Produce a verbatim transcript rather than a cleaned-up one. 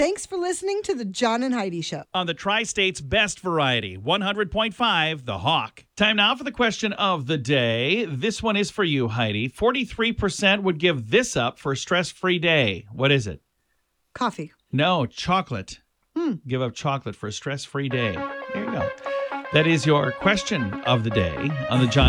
Thanks for listening to the John and Heidi Show. On the Tri-State's best variety, one hundred point five, The Hawk. Time now for the question of the day. This one is for you, Heidi. forty-three percent would give this up for a stress-free day. What is it? Coffee. No, chocolate. Hmm. Give up chocolate for a stress-free day. There you go. That is your question of the day on the John